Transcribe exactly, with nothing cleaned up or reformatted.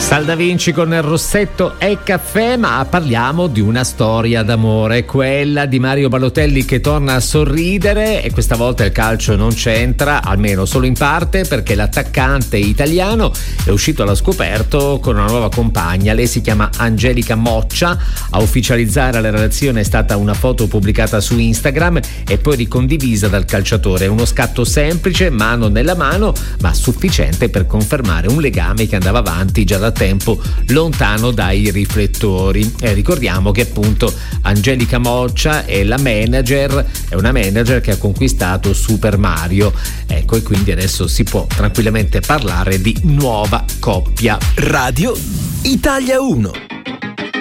Sal Da Vinci con il Rossetto e Caffè, ma parliamo di una storia d'amore, quella di Mario Balotelli che torna a sorridere, e questa volta il calcio non c'entra, almeno solo in parte, perché l'attaccante italiano è uscito allo scoperto con una nuova compagna. Lei si chiama Angelica Moccia. A ufficializzare la relazione è stata una foto pubblicata su Instagram e poi ricondivisa dal calciatore. Uno scatto semplice, mano nella mano, ma sufficiente per confermare un legame che andava avanti già da tempo lontano dai riflettori. E ricordiamo che appunto Angelica Moccia è la manager, è una manager che ha conquistato Super Mario, ecco, e quindi adesso si può tranquillamente parlare di nuova coppia. Radio Italia uno.